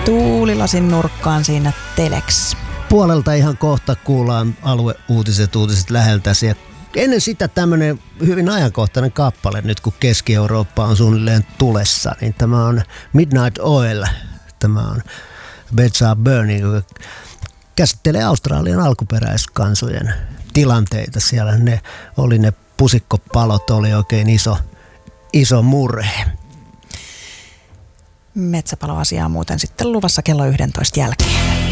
tuulilasin nurkkaan siinä Telex. Puolelta ihan kohta kuullaan uutiset läheltä. Ja ennen sitä tämmöinen hyvin ajankohtainen kappale, nyt kun Keski-Eurooppa on suunnilleen tulessa, niin tämä on Midnight Oil. Tämä on Beds Are Burning, joka käsittelee Australian alkuperäiskansojen tilanteita. Siellä ne pusikkopalot oli oikein iso murhe. Metsäpaloasiaa muuten sitten luvassa kello 11 jälkeen.